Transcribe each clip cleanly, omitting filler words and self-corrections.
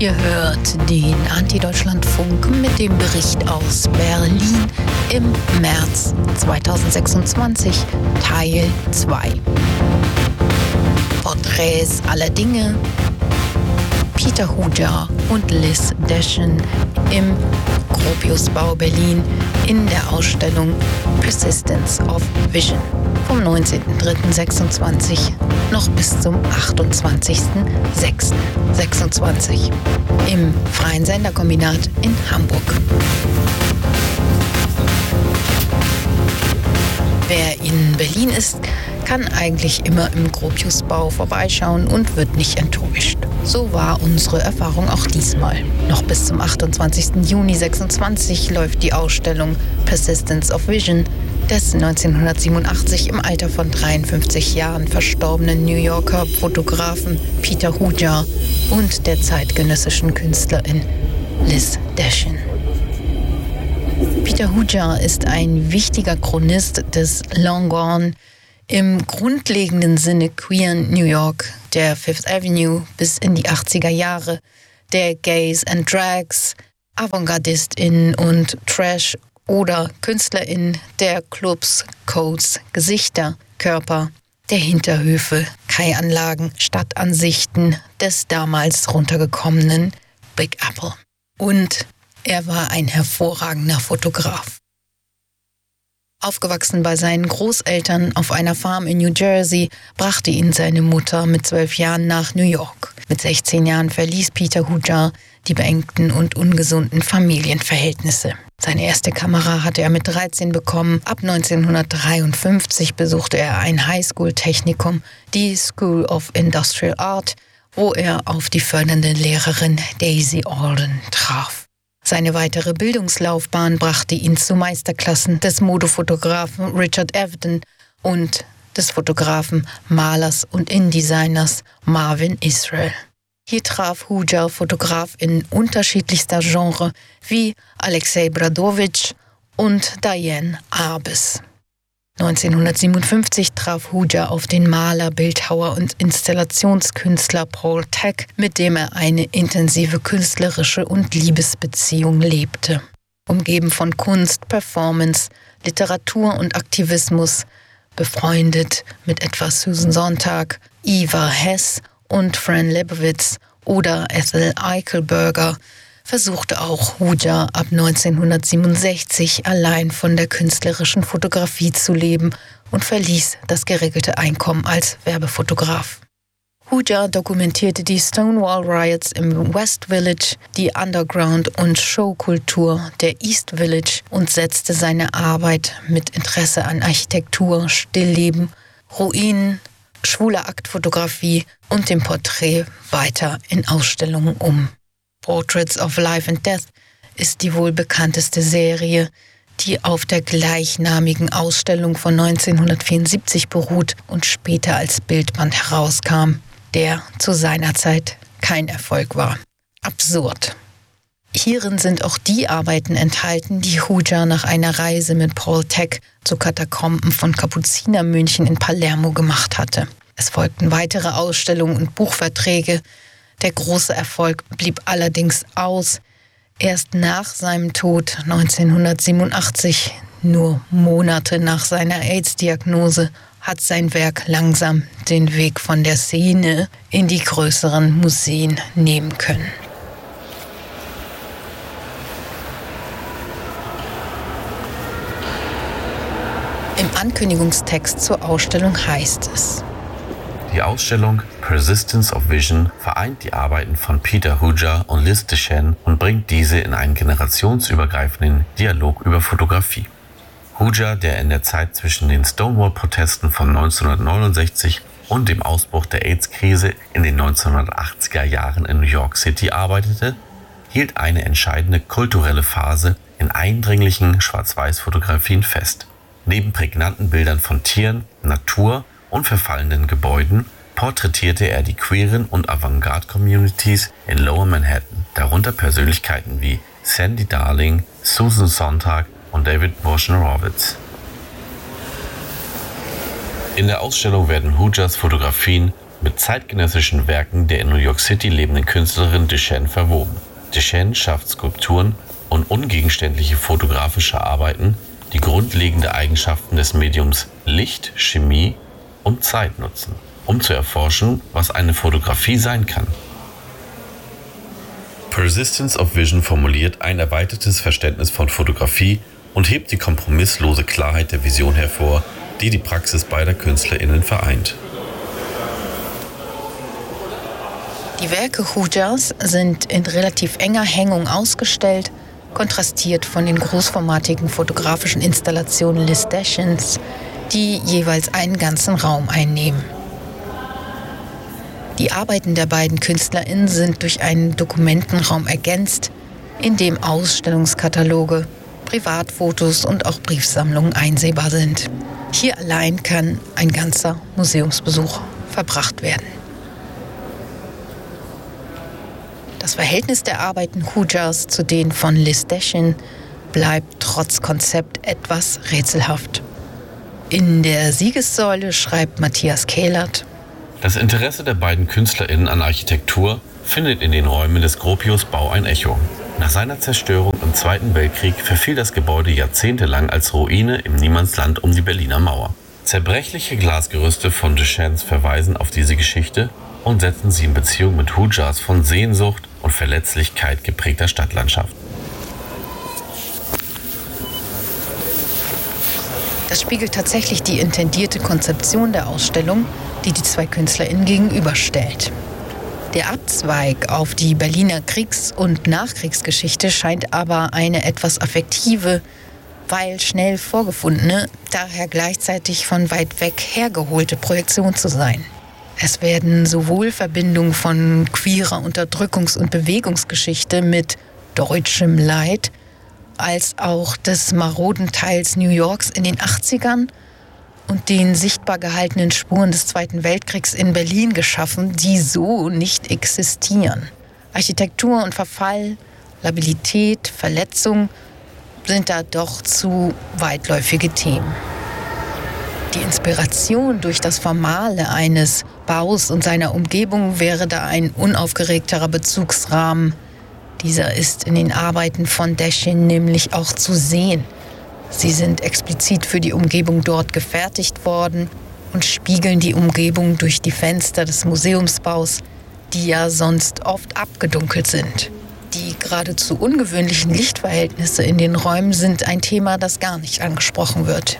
Ihr hört den Anti-Deutschland-Funk mit dem Bericht aus Berlin im März 2026, Teil 2. Porträts aller Dinge. Peter Hujar und Liz Deschen im Gropiusbau Berlin in der Ausstellung Persistence of Vision vom 19.03.26 noch bis zum 28.06.26 im Freien Senderkombinat in Hamburg. Wer in Berlin ist, kann eigentlich immer im Gropiusbau vorbeischauen und wird nicht enttäuscht. So war unsere Erfahrung auch diesmal. Noch bis zum 28. Juni 26 läuft die Ausstellung Persistence of Vision des 1987 im Alter von 53 Jahren verstorbenen New Yorker Fotografen Peter Hujar und der zeitgenössischen Künstlerin Liz Deschen. Peter Hujar ist ein wichtiger Chronist des Long Gone, im grundlegenden Sinne queeren New York, der Fifth Avenue bis in die 80er Jahre, der Gays and Drags, AvantgardistInnen und Trash- oder KünstlerInnen der Clubs, Codes, Gesichter, Körper, der Hinterhöfe, Kai-Anlagen, Stadtansichten des damals runtergekommenen Big Apple. Und er war ein hervorragender Fotograf. Aufgewachsen bei seinen Großeltern auf einer Farm in New Jersey, brachte ihn seine Mutter mit 12 Jahren nach New York. Mit 16 Jahren verließ Peter Hujar die beengten und ungesunden Familienverhältnisse. Seine erste Kamera hatte er mit 13 bekommen. Ab 1953 besuchte er ein Highschool-Technikum, die School of Industrial Art, wo er auf die fördernde Lehrerin Daisy Alden traf. Seine weitere Bildungslaufbahn brachte ihn zu Meisterklassen des Modefotografen Richard Avedon und des Fotografen, Malers und Indesigners Marvin Israel. Hier traf Hujar FotografInnen unterschiedlichster Genre wie Alexei Bradovich und Diane Arbus. 1957 traf Hujar auf den Maler, Bildhauer und Installationskünstler Paul Thek, mit dem er eine intensive künstlerische und Liebesbeziehung lebte. Umgeben von Kunst, Performance, Literatur und Aktivismus, befreundet mit etwa Susan Sontag, Eva Hess und Fran Lebowitz oder Ethel Eichelberger, versuchte auch Hujar ab 1967 allein von der künstlerischen Fotografie zu leben und verließ das geregelte Einkommen als Werbefotograf. Hujar dokumentierte die Stonewall Riots im West Village, die Underground- und Showkultur der East Village und setzte seine Arbeit mit Interesse an Architektur, Stillleben, Ruinen, schwuler Aktfotografie und dem Porträt weiter in Ausstellungen um. Portraits of Life and Death ist die wohl bekannteste Serie, die auf der gleichnamigen Ausstellung von 1974 beruht und später als Bildband herauskam, der zu seiner Zeit kein Erfolg war. Absurd. Hierin sind auch die Arbeiten enthalten, die Hujar nach einer Reise mit Paul Thek zu Katakomben von Kapuzinermönchen in Palermo gemacht hatte. Es folgten weitere Ausstellungen und Buchverträge. Der große Erfolg blieb allerdings aus. Erst nach seinem Tod 1987, nur Monate nach seiner AIDS-Diagnose, hat sein Werk langsam den Weg von der Szene in die größeren Museen nehmen können. Im Ankündigungstext zur Ausstellung heißt es: Die Ausstellung Persistence of Vision vereint die Arbeiten von Peter Hujar und Liz Deschen und bringt diese in einen generationsübergreifenden Dialog über Fotografie. Hujar, der in der Zeit zwischen den Stonewall-Protesten von 1969 und dem Ausbruch der AIDS-Krise in den 1980er Jahren in New York City arbeitete, hielt eine entscheidende kulturelle Phase in eindringlichen Schwarz-Weiß-Fotografien fest. Neben prägnanten Bildern von Tieren, Natur und verfallenden Gebäuden porträtierte er die queeren und Avantgarde-Communities in Lower Manhattan, darunter Persönlichkeiten wie Sandy Darling, Susan Sontag und David Wojnarowicz. In der Ausstellung werden Hujars Fotografien mit zeitgenössischen Werken der in New York City lebenden Künstlerin Duchenne verwoben. Duchenne schafft Skulpturen und ungegenständliche fotografische Arbeiten, die grundlegende Eigenschaften des Mediums Licht, Chemie und Zeit nutzen, um zu erforschen, was eine Fotografie sein kann. Persistence of Vision formuliert ein erweitertes Verständnis von Fotografie und hebt die kompromisslose Klarheit der Vision hervor, die die Praxis beider KünstlerInnen vereint. Die Werke Hoojas sind in relativ enger Hängung ausgestellt, kontrastiert von den großformatigen fotografischen Installationen Liz Deschens, die jeweils einen ganzen Raum einnehmen. Die Arbeiten der beiden KünstlerInnen sind durch einen Dokumentenraum ergänzt, in dem Ausstellungskataloge, Privatfotos und auch Briefsammlungen einsehbar sind. Hier allein kann ein ganzer Museumsbesuch verbracht werden. Das Verhältnis der Arbeiten Hoojas zu denen von Liz Deschen bleibt trotz Konzept etwas rätselhaft. In der Siegessäule schreibt Matthias Kehlert: Das Interesse der beiden KünstlerInnen an Architektur findet in den Räumen des Gropius-Bau ein Echo. Nach seiner Zerstörung im Zweiten Weltkrieg verfiel das Gebäude jahrzehntelang als Ruine im Niemandsland um die Berliner Mauer. Zerbrechliche Glasgerüste von Duchennes verweisen auf diese Geschichte und setzen sie in Beziehung mit Hoojas von Sehnsucht und Verletzlichkeit geprägter Stadtlandschaft. Das spiegelt tatsächlich die intendierte Konzeption der Ausstellung, die die zwei KünstlerInnen gegenüberstellt. Der Abzweig auf die Berliner Kriegs- und Nachkriegsgeschichte scheint aber eine etwas affektive, weil schnell vorgefundene, daher gleichzeitig von weit weg hergeholte Projektion zu sein. Es werden sowohl Verbindungen von queerer Unterdrückungs- und Bewegungsgeschichte mit deutschem Leid als auch des maroden Teils New Yorks in den 80ern und den sichtbar gehaltenen Spuren des Zweiten Weltkriegs in Berlin geschaffen, die so nicht existieren. Architektur und Verfall, Labilität, Verletzung sind da doch zu weitläufige Themen. Die Inspiration durch das Formale eines Baus und seiner Umgebung wäre da ein unaufgeregterer Bezugsrahmen. Dieser ist in den Arbeiten von Deschen nämlich auch zu sehen. Sie sind explizit für die Umgebung dort gefertigt worden und spiegeln die Umgebung durch die Fenster des Museumsbaus, die ja sonst oft abgedunkelt sind. Die geradezu ungewöhnlichen Lichtverhältnisse in den Räumen sind ein Thema, das gar nicht angesprochen wird.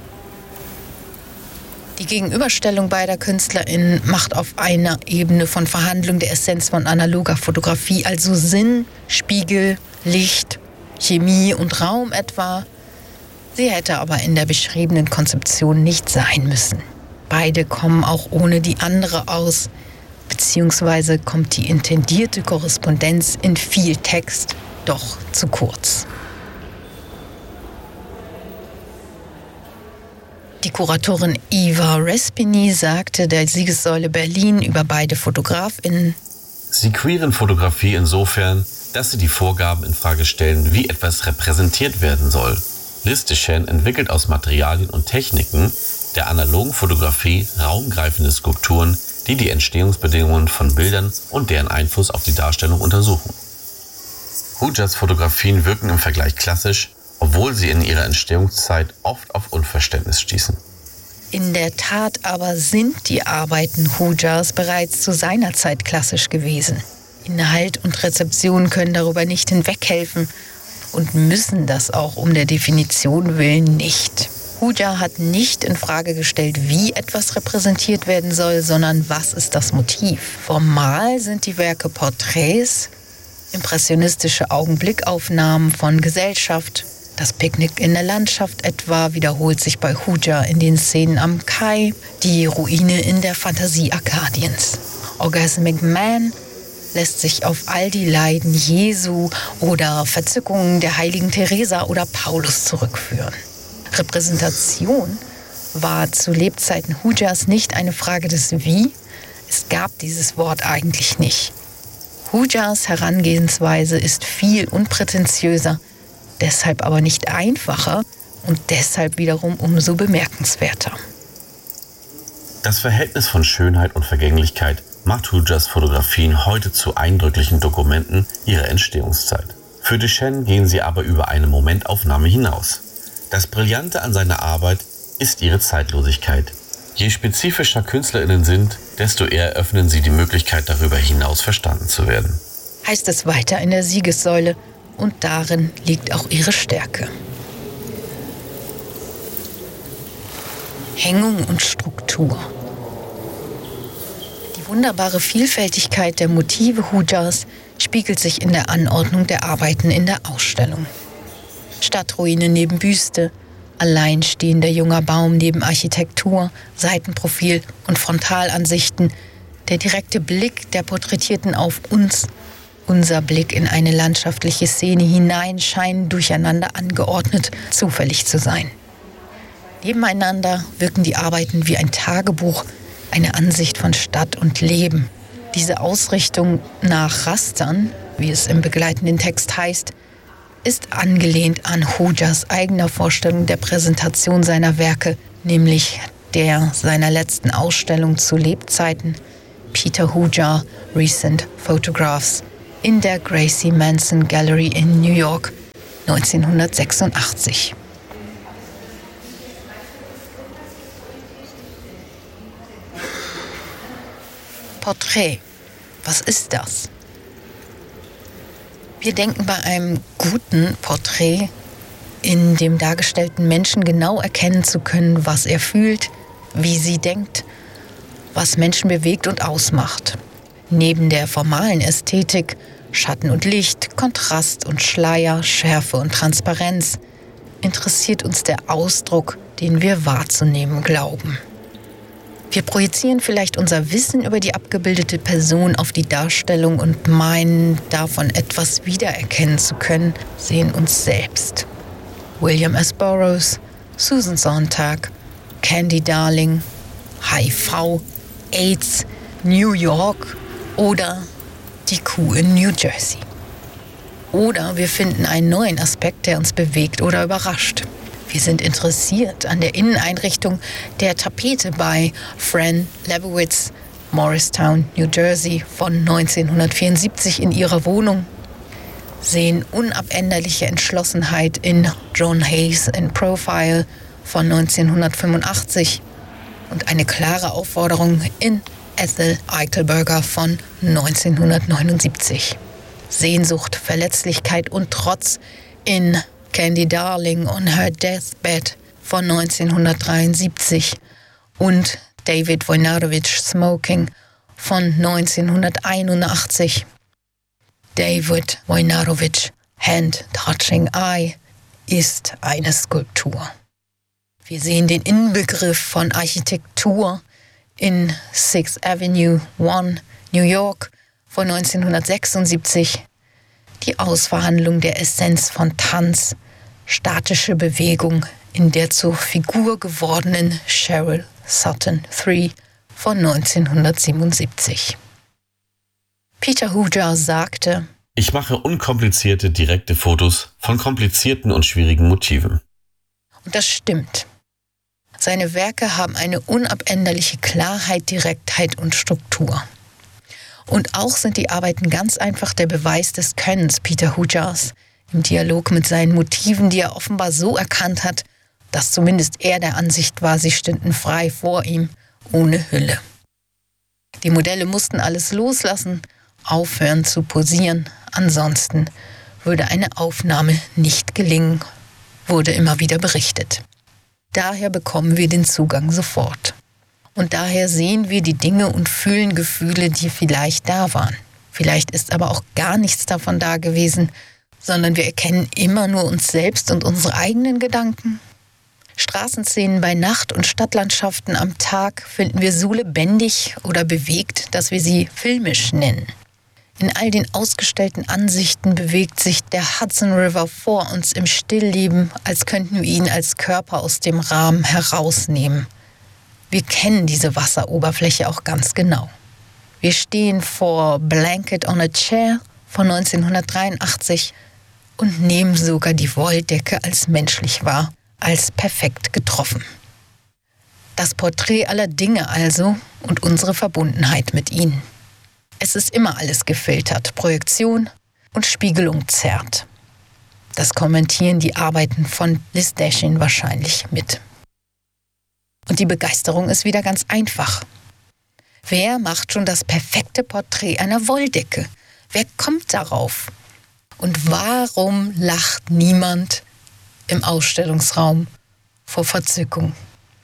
Die Gegenüberstellung beider KünstlerInnen macht auf einer Ebene von Verhandlung der Essenz von analoger Fotografie, also Sinn, Spiegel, Licht, Chemie und Raum etwa. Sie hätte aber in der beschriebenen Konzeption nicht sein müssen. Beide kommen auch ohne die andere aus, beziehungsweise kommt die intendierte Korrespondenz in viel Text doch zu kurz. Die Kuratorin Eva Respini sagte der Siegessäule Berlin über beide FotografInnen: Sie queeren Fotografie insofern, dass sie die Vorgaben in Frage stellen, wie etwas repräsentiert werden soll. Liz Deschen entwickelt aus Materialien und Techniken der analogen Fotografie raumgreifende Skulpturen, die die Entstehungsbedingungen von Bildern und deren Einfluss auf die Darstellung untersuchen. Hoojas Fotografien wirken im Vergleich klassisch, obwohl sie in ihrer Entstehungszeit oft auf Unverständnis stießen. In der Tat aber sind die Arbeiten Hoojas bereits zu seiner Zeit klassisch gewesen. Inhalt und Rezeption können darüber nicht hinweghelfen und müssen das auch um der Definition willen nicht. Hooja hat nicht in Frage gestellt, wie etwas repräsentiert werden soll, sondern was ist das Motiv. Formal sind die Werke Porträts, impressionistische Augenblickaufnahmen von Gesellschaft. Das Picknick in der Landschaft etwa wiederholt sich bei Hooja in den Szenen am Kai, die Ruine in der Fantasie Arkadiens. Orgasmic Man lässt sich auf all die Leiden Jesu oder Verzückungen der heiligen Teresa oder Paulus zurückführen. Repräsentation war zu Lebzeiten Hoojas nicht eine Frage des Wie. Es gab dieses Wort eigentlich nicht. Hoojas Herangehensweise ist viel unprätentiöser, deshalb aber nicht einfacher und deshalb wiederum umso bemerkenswerter. Das Verhältnis von Schönheit und Vergänglichkeit macht Hujars Fotografien heute zu eindrücklichen Dokumenten ihrer Entstehungszeit. Für Duchenne gehen sie aber über eine Momentaufnahme hinaus. Das Brillante an seiner Arbeit ist ihre Zeitlosigkeit. Je spezifischer KünstlerInnen sind, desto eher öffnen sie die Möglichkeit, darüber hinaus verstanden zu werden. Heißt es weiter in der Siegessäule, und darin liegt auch ihre Stärke. Hängung und Struktur. Die wunderbare Vielfältigkeit der Motive Hujars spiegelt sich in der Anordnung der Arbeiten in der Ausstellung. Stadtruine neben Büste, alleinstehender junger Baum neben Architektur, Seitenprofil und Frontalansichten, der direkte Blick der Porträtierten auf uns, unser Blick in eine landschaftliche Szene hinein, scheinen durcheinander angeordnet, zufällig zu sein. Nebeneinander wirken die Arbeiten wie ein Tagebuch, eine Ansicht von Stadt und Leben. Diese Ausrichtung nach Rastern, wie es im begleitenden Text heißt, ist angelehnt an Hujars eigener Vorstellung der Präsentation seiner Werke, nämlich der seiner letzten Ausstellung zu Lebzeiten, Peter Hujar Recent Photographs, in der Gracie Manson Gallery in New York 1986. Porträt. Was ist das? Wir denken bei einem guten Porträt in dem dargestellten Menschen genau erkennen zu können, was er fühlt, wie sie denkt, was Menschen bewegt und ausmacht. Neben der formalen Ästhetik, Schatten und Licht, Kontrast und Schleier, Schärfe und Transparenz, interessiert uns der Ausdruck, den wir wahrzunehmen glauben. Wir projizieren vielleicht unser Wissen über die abgebildete Person auf die Darstellung und meinen, davon etwas wiedererkennen zu können, sehen uns selbst. William S. Burroughs, Susan Sontag, Candy Darling, HIV, AIDS, New York oder die Kuh in New Jersey. Oder wir finden einen neuen Aspekt, der uns bewegt oder überrascht. Wir sind interessiert an der Inneneinrichtung der Tapete bei Fran Lebowitz, Morristown, New Jersey von 1974 in ihrer Wohnung, sehen unabänderliche Entschlossenheit in John Hayes in Profile von 1985 und eine klare Aufforderung in Ethel Eichelberger von 1979. Sehnsucht, Verletzlichkeit und Trotz in Candy Darling on Her Deathbed von 1973 und David Wojnarowicz Smoking von 1981. David Wojnarowicz Hand Touching Eye ist eine Skulptur. Wir sehen den Inbegriff von Architektur in Sixth Avenue 1, New York von 1976, die Ausverhandlung der Essenz von Tanz, statische Bewegung in der zur Figur gewordenen Cheryl Sutton III von 1977. Peter Hujar sagte: Ich mache unkomplizierte, direkte Fotos von komplizierten und schwierigen Motiven. Und das stimmt. Seine Werke haben eine unabänderliche Klarheit, Direktheit und Struktur. Und auch sind die Arbeiten ganz einfach der Beweis des Könnens Peter Hujars im Dialog mit seinen Motiven, die er offenbar so erkannt hat, dass zumindest er der Ansicht war, sie stünden frei vor ihm, ohne Hülle. Die Modelle mussten alles loslassen, aufhören zu posieren, ansonsten würde eine Aufnahme nicht gelingen, wurde immer wieder berichtet. Daher bekommen wir den Zugang sofort. Und daher sehen wir die Dinge und fühlen Gefühle, die vielleicht da waren. Vielleicht ist aber auch gar nichts davon da gewesen, sondern wir erkennen immer nur uns selbst und unsere eigenen Gedanken. Straßenszenen bei Nacht und Stadtlandschaften am Tag finden wir so lebendig oder bewegt, dass wir sie filmisch nennen. In all den ausgestellten Ansichten bewegt sich der Hudson River vor uns im Stillleben, als könnten wir ihn als Körper aus dem Rahmen herausnehmen. Wir kennen diese Wasseroberfläche auch ganz genau. Wir stehen vor Blanket on a Chair von 1983 und nehmen sogar die Wolldecke als menschlich wahr, als perfekt getroffen. Das Porträt aller Dinge also und unsere Verbundenheit mit ihnen. Es ist immer alles gefiltert, Projektion und Spiegelung zerrt. Das kommentieren die Arbeiten von Liz Dashin wahrscheinlich mit. Und die Begeisterung ist wieder ganz einfach. Wer macht schon das perfekte Porträt einer Wolldecke? Wer kommt darauf? Und warum lacht niemand im Ausstellungsraum vor Verzückung?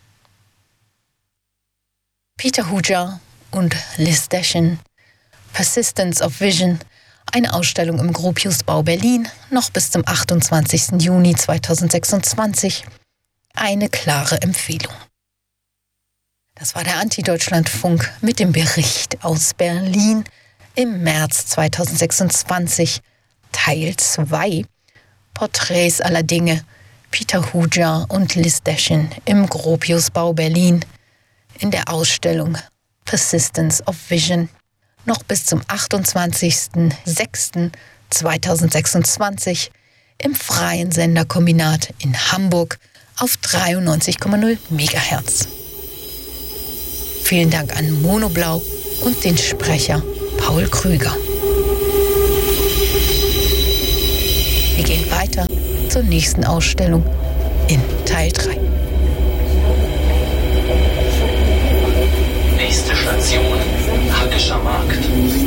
Peter Huger und Liz Dashin, Persistence of Vision, eine Ausstellung im Gropiusbau Berlin, noch bis zum 28. Juni 2026. Eine klare Empfehlung. Das war der Anti-Deutschlandfunk mit dem Bericht aus Berlin im März 2026, Teil 2. Porträts aller Dinge, Peter Huger und Liz Dashin im Gropiusbau Berlin in der Ausstellung Persistence of Vision, noch bis zum 28.06.2026 im Freien Senderkombinat in Hamburg auf 93,0 MHz. Vielen Dank an Monoblau und den Sprecher Paul Krüger. Wir gehen weiter zur nächsten Ausstellung in Teil 3. Nächste Station, Hackescher Markt.